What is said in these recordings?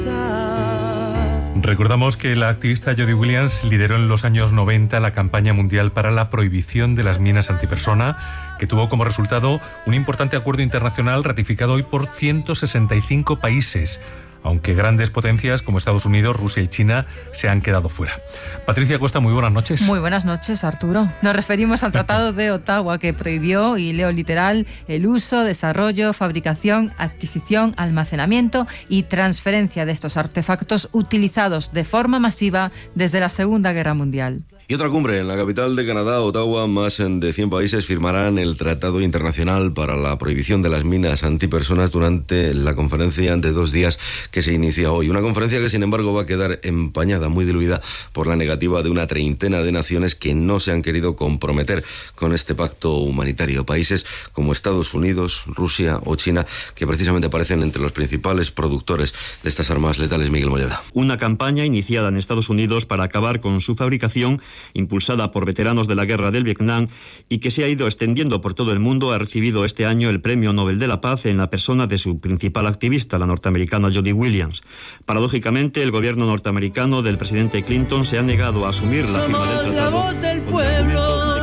Recordamos que la activista Jody Williams lideró en los años 90 la campaña mundial para la prohibición de las minas antipersona, que tuvo como resultado un importante acuerdo internacional ratificado hoy por 165 países, aunque grandes potencias como Estados Unidos, Rusia y China se han quedado fuera. Patricia Costa, muy buenas noches. Muy buenas noches, Arturo. Nos referimos al Tratado de Ottawa, que prohibió, y leo literal, el uso, desarrollo, fabricación, adquisición, almacenamiento y transferencia de estos artefactos utilizados de forma masiva desde la Segunda Guerra Mundial. Y otra cumbre en la capital de Canadá, Ottawa. Más de 100 países firmarán el Tratado Internacional para la prohibición de las minas antipersonas durante la conferencia de 2 días que se inicia hoy. Una conferencia que, sin embargo, va a quedar empañada, muy diluida por la negativa de una treintena de naciones que no se han querido comprometer con este pacto humanitario. Países como Estados Unidos, Rusia o China, que precisamente aparecen entre los principales productores de estas armas letales. Miguel Molleda. Una campaña iniciada en Estados Unidos para acabar con su fabricación, impulsada por veteranos de la guerra del Vietnam y que se ha ido extendiendo por todo el mundo, ha recibido este año el Premio Nobel de la Paz en la persona de su principal activista, la norteamericana Jody Williams. Paradójicamente, el gobierno norteamericano del presidente Clinton se ha negado a asumir la firma del tratado. La voz del pueblo.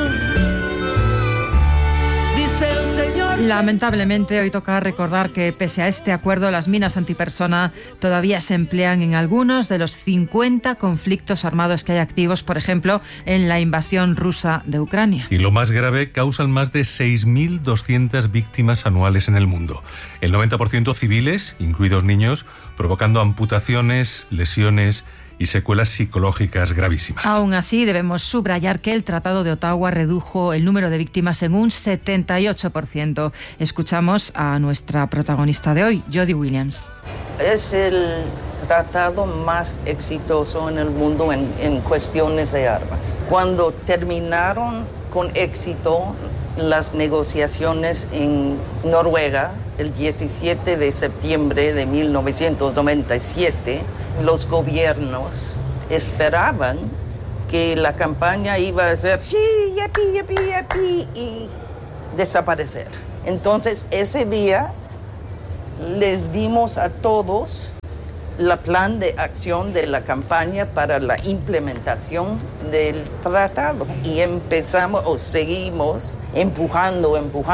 Lamentablemente, hoy toca recordar que, pese a este acuerdo, las minas antipersona todavía se emplean en algunos de los 50 conflictos armados que hay activos, por ejemplo, en la invasión rusa de Ucrania. Y lo más grave, causan más de 6.200 víctimas anuales en el mundo. El 90% civiles, incluidos niños, provocando amputaciones, lesiones y secuelas psicológicas gravísimas. Aún así, debemos subrayar que el Tratado de Ottawa redujo el número de víctimas en un 78%. Escuchamos a nuestra protagonista de hoy, Jody Williams. Es el tratado más exitoso en el mundo en cuestiones de armas. Cuando terminaron con éxito las negociaciones en Noruega, el 17 de septiembre de 1997, los gobiernos esperaban que la campaña iba a ser sí, yapi, yapi, yapi, y desaparecer. Entonces, ese día les dimos a todos el plan de acción de la campaña para la implementación del tratado. Y empezamos, o seguimos, empujando,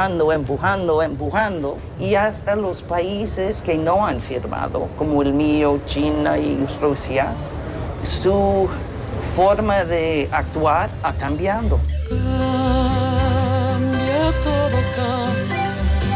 y hasta los países que no han firmado, como el mío, China y Rusia, su forma de actuar ha cambiado. Cambia, todo cambia.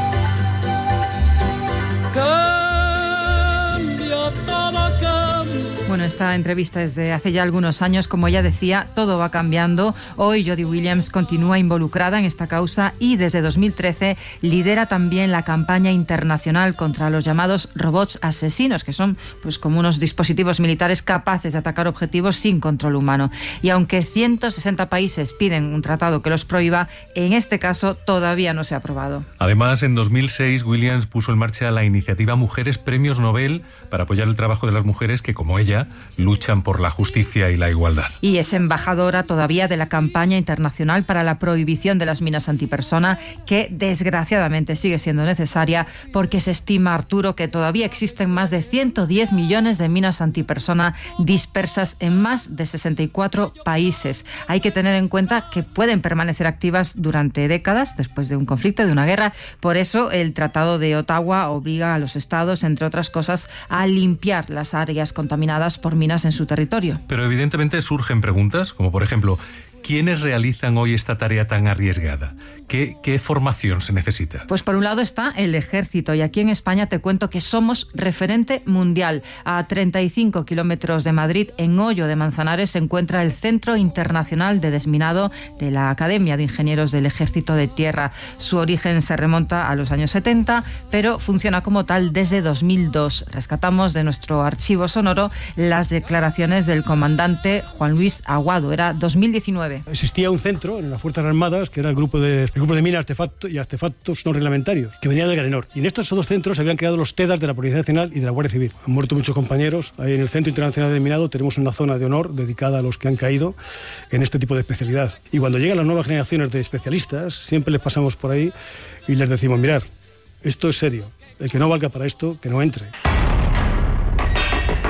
Bueno, esta entrevista es de hace ya algunos años. Como ella decía, todo va cambiando. Hoy Jody Williams continúa involucrada en esta causa y desde 2013 lidera también la campaña internacional contra los llamados robots asesinos, que son pues como unos dispositivos militares capaces de atacar objetivos sin control humano. Y aunque 160 países piden un tratado que los prohíba, en este caso todavía no se ha aprobado. Además, en 2006 Williams puso en marcha la iniciativa Mujeres Premios Nobel para apoyar el trabajo de las mujeres que, como ella, luchan por la justicia y la igualdad. Y es embajadora todavía de la campaña internacional para la prohibición de las minas antipersona, que desgraciadamente sigue siendo necesaria porque se estima, Arturo, que todavía existen más de 110 millones de minas antipersona dispersas en más de 64 países. Hay que tener en cuenta que pueden permanecer activas durante décadas después de un conflicto, de una guerra. Por eso el Tratado de Ottawa obliga a los estados, entre otras cosas, a limpiar las áreas contaminadas por minas en su territorio. Pero evidentemente surgen preguntas, como por ejemplo, ¿quiénes realizan hoy esta tarea tan arriesgada? ¿Qué formación se necesita? Pues por un lado está el ejército, y aquí en España te cuento que somos referente mundial. A 35 kilómetros de Madrid, en Hoyo de Manzanares, se encuentra el Centro Internacional de Desminado de la Academia de Ingenieros del Ejército de Tierra. Su origen se remonta a los años 70, pero funciona como tal desde 2002. Rescatamos de nuestro archivo sonoro las declaraciones del comandante Juan Luis Aguado. Era 2019. Existía un centro en las Fuerzas Armadas que era el grupo de minas y artefactos no reglamentarios, que venía del Granor. Y en estos dos centros se habían creado los TEDAS de la Policía Nacional y de la Guardia Civil. Han muerto muchos compañeros. Ahí en el Centro Internacional de Minado tenemos una zona de honor dedicada a los que han caído en este tipo de especialidad. Y cuando llegan las nuevas generaciones de especialistas, siempre les pasamos por ahí y les decimos, mirad, esto es serio. El que no valga para esto, que no entre.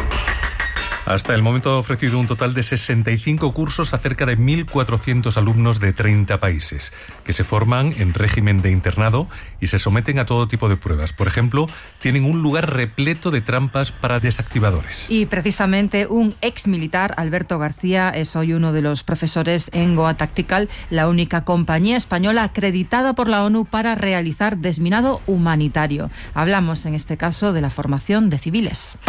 Hasta el momento ha ofrecido un total de 65 cursos a cerca de 1.400 alumnos de 30 países, que se forman en régimen de internado y se someten a todo tipo de pruebas. Por ejemplo, tienen un lugar repleto de trampas para desactivadores. Y precisamente un ex militar, Alberto García, es hoy uno de los profesores en Goa Tactical, la única compañía española acreditada por la ONU para realizar desminado humanitario. Hablamos en este caso de la formación de civiles.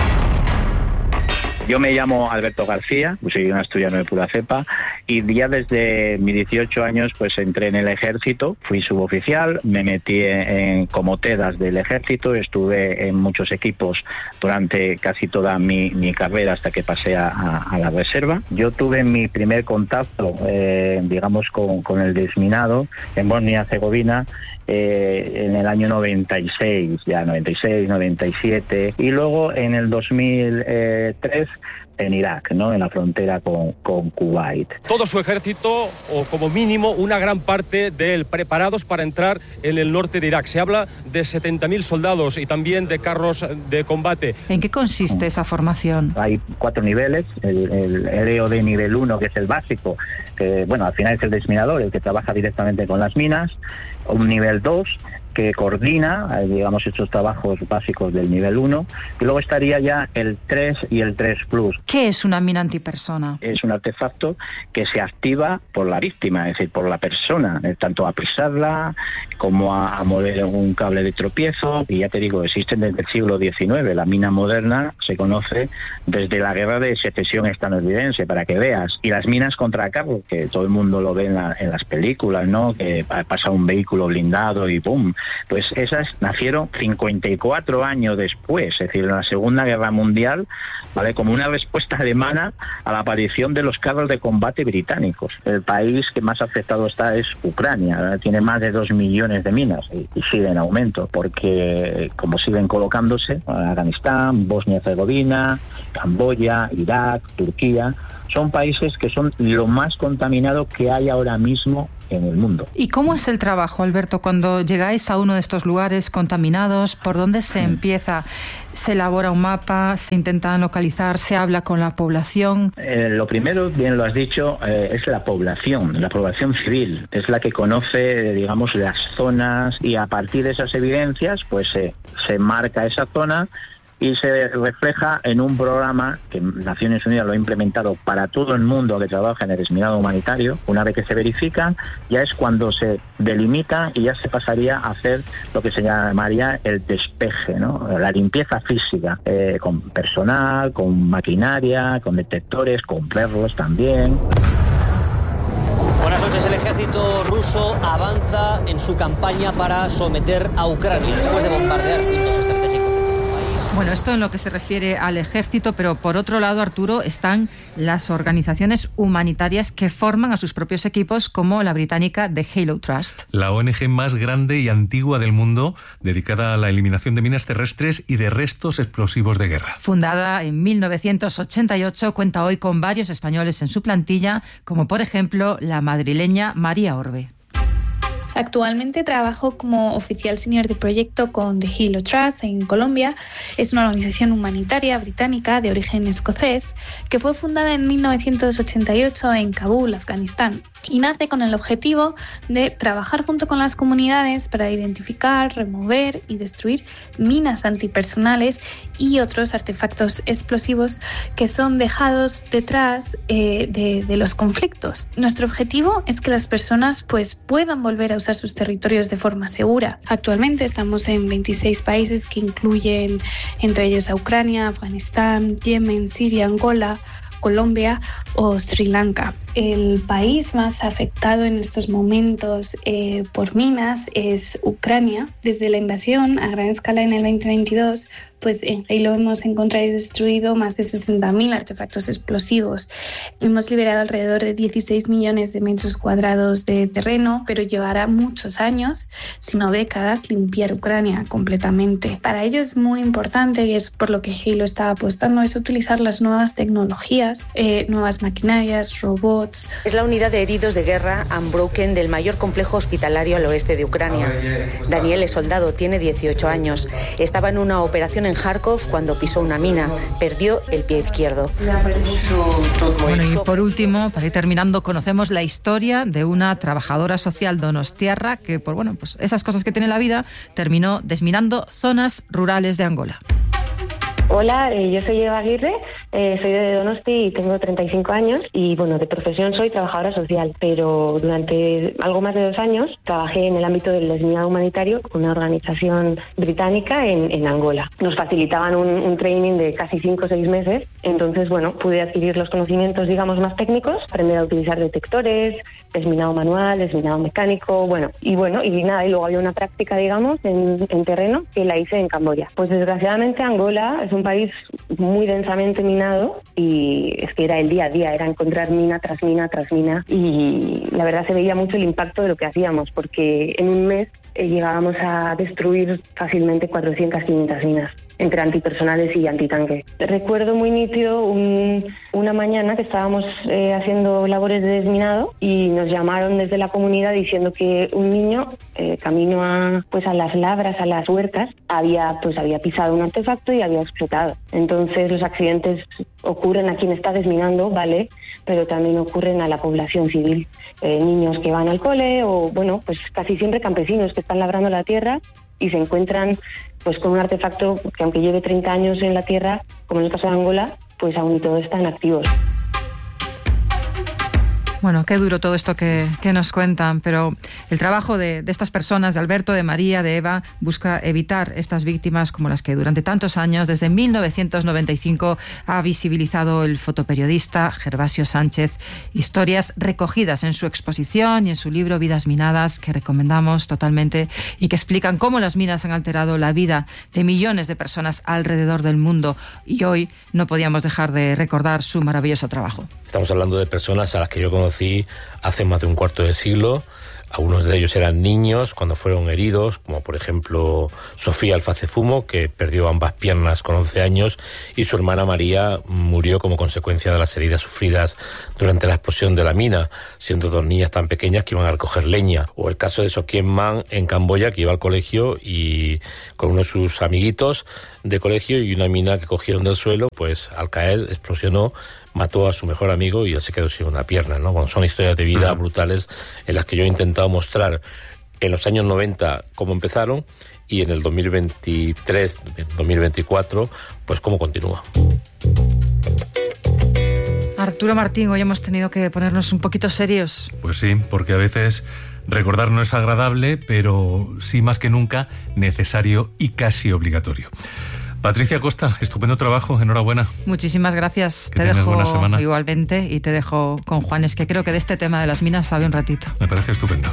Yo me llamo Alberto García, soy un asturiano de pura cepa y ya desde mis 18 años pues entré en el ejército, fui suboficial, me metí como TEDAS del ejército, estuve en muchos equipos durante casi toda mi carrera hasta que pasé a la reserva. Yo tuve mi primer contacto, digamos, con el desminado en Bosnia-Herzegovina en el año 96, 97, y luego en el 2003 en Irak, ¿no? En la frontera con Kuwait. Todo su ejército, o como mínimo una gran parte de él, preparados para entrar en el norte de Irak. Se habla de 70.000 soldados y también de carros de combate. ¿En qué consiste esa formación? Hay 4 niveles, el EOD nivel 1, que es el básico, que bueno, al final es el desminador, el que trabaja directamente con las minas, un nivel 2, que coordina, digamos, estos trabajos básicos del nivel 1, y luego estaría ya el 3 y el 3 Plus. ¿Qué es una mina antipersona? Es un artefacto que se activa por la víctima, es decir, por la persona, tanto a pisarla como a mover un cable de tropiezo, y ya te digo, existen desde el siglo XIX, la mina moderna se conoce desde la guerra de secesión estadounidense, para que veas, y las minas contra carro, que todo el mundo lo ve en las películas, ¿no? Que pasa un vehículo blindado y ¡pum! Pues esas nacieron 54 años después, es decir, en la Segunda Guerra Mundial, ¿vale? Como una respuesta alemana a la aparición de los carros de combate británicos. El país que más afectado está es Ucrania, ¿verdad? Tiene más de 2 millones de minas y sigue en aumento, porque como siguen colocándose, Afganistán, Bosnia-Herzegovina, Camboya, Irak, Turquía, son países que son lo más contaminado que hay ahora mismo en el mundo. ¿Y cómo es el trabajo, Alberto, cuando llegáis a uno de estos lugares contaminados? ¿Por dónde se empieza? ¿Se elabora un mapa? ¿Se intenta localizar? ¿Se habla con la población? Lo primero, bien lo has dicho, es la población civil. Es la que conoce, digamos, las zonas, y a partir de esas evidencias, pues se marca esa zona y se refleja en un programa que Naciones Unidas lo ha implementado para todo el mundo que trabaja en el desminado humanitario. Una vez que se verifica, ya es cuando se delimita y ya se pasaría a hacer lo que se llamaría el despeje, ¿no? La limpieza física, con personal, con maquinaria, con detectores, con perros también. Buenas noches. El ejército ruso avanza en su campaña para someter a Ucrania después de bombardear puntos estratégicos. Bueno, esto en lo que se refiere al ejército, pero por otro lado, Arturo, están las organizaciones humanitarias que forman a sus propios equipos, como la británica The Halo Trust. La ONG más grande y antigua del mundo, dedicada a la eliminación de minas terrestres y de restos explosivos de guerra. Fundada en 1988, cuenta hoy con varios españoles en su plantilla, como por ejemplo la madrileña María Orbe. Actualmente trabajo como oficial senior de proyecto con The Halo Trust en Colombia. Es una organización humanitaria británica de origen escocés que fue fundada en 1988 en Kabul, Afganistán, y nace con el objetivo de trabajar junto con las comunidades para identificar, remover y destruir minas antipersonales y otros artefactos explosivos que son dejados detrás de los conflictos. Nuestro objetivo es que las personas puedan volver a usar sus territorios de forma segura. Actualmente estamos en 26 países que incluyen entre ellos a Ucrania, Afganistán, Yemen, Siria, Angola, Colombia o Sri Lanka. El país más afectado en estos momentos por minas es Ucrania. Desde la invasión a gran escala en el 2022, pues en Halo hemos encontrado y destruido más de 60.000 artefactos explosivos. Hemos liberado alrededor de 16 millones de metros cuadrados de terreno, pero llevará muchos años, si no décadas, limpiar Ucrania completamente. Para ello es muy importante, y es por lo que Halo está apostando, es utilizar las nuevas tecnologías, nuevas maquinarias, robots. Es la unidad de heridos de guerra Unbroken del mayor complejo hospitalario al oeste de Ucrania. Daniel es soldado, tiene 18 años. Estaba en una operación en Kharkov cuando pisó una mina. Perdió el pie izquierdo. Bueno, y por último, para ir terminando, conocemos la historia de una trabajadora social donostiarra que, por pues esas cosas que tiene la vida, terminó desminando zonas rurales de Angola. Hola, yo soy Eva Aguirre, soy de Donosti y tengo 35 años y de profesión soy trabajadora social, pero durante algo más de 2 años trabajé en el ámbito del desminado humanitario con una organización británica en Angola. Nos facilitaban un training de casi 5 o 6 meses, entonces pude adquirir los conocimientos más técnicos, aprender a utilizar detectores, desminado manual, desminado mecánico, y luego había una práctica en terreno que la hice en Camboya. Pues desgraciadamente Angola es un país muy densamente minado y es que era el día a día, era encontrar mina tras mina tras mina y la verdad se veía mucho el impacto de lo que hacíamos porque en un mes llegábamos a destruir fácilmente 400, 500 minas entre antipersonales y antitanque. Recuerdo muy nítido una mañana que estábamos haciendo labores de desminado y nos llamaron desde la comunidad diciendo que un niño camino a las labras, a las huertas, había pisado un artefacto y había explotado. Entonces los accidentes ocurren a quien está desminando, ¿vale? Pero también ocurren a la población civil, niños que van al cole o casi siempre campesinos que están labrando la tierra y se encuentran con un artefacto que aunque lleve 30 años en la tierra, como en el caso de Angola, aún y todo están activos. Bueno, qué duro todo esto que nos cuentan, pero el trabajo de estas personas, de Alberto, de María, de Eva, busca evitar estas víctimas como las que durante tantos años, desde 1995, ha visibilizado el fotoperiodista Gervasio Sánchez. Historias recogidas en su exposición y en su libro Vidas Minadas, que recomendamos totalmente y que explican cómo las minas han alterado la vida de millones de personas alrededor del mundo. Y hoy no podíamos dejar de recordar su maravilloso trabajo. Estamos hablando de personas a las que yo conocí hace más de un cuarto de siglo. Algunos de ellos eran niños cuando fueron heridos, como por ejemplo Sofía Alfacefumo, que perdió ambas piernas con 11 años, y su hermana María murió como consecuencia de las heridas sufridas durante la explosión de la mina, siendo 2 niñas tan pequeñas que iban a recoger leña. O el caso de Sokien Man en Camboya, que iba al colegio y con uno de sus amiguitos de colegio, y una mina que cogieron del suelo, pues al caer explosionó, mató a su mejor amigo y él se quedó sin una pierna, ¿no? Son historias de vida brutales en las que yo he intentado mostrar en los años 90 cómo empezaron y en el 2023, 2024, pues cómo continúa. Arturo Martín, hoy hemos tenido que ponernos un poquito serios. Pues sí, porque a veces recordar no es agradable, pero sí más que nunca necesario y casi obligatorio. Patricia Costa, estupendo trabajo, enhorabuena. Muchísimas gracias. Que tengas buena semana. Igualmente, y te dejo con Juanes, que creo que de este tema de las minas sabe un ratito. Me parece estupendo.